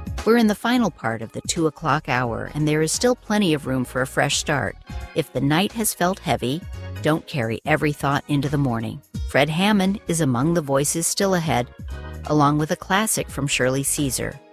We're in the final part of the 2 o'clock hour, and there is still plenty of room for a fresh start. If the night has felt heavy, don't carry every thought into the morning. Fred Hammond is among the voices still ahead, along with a classic from Shirley Caesar,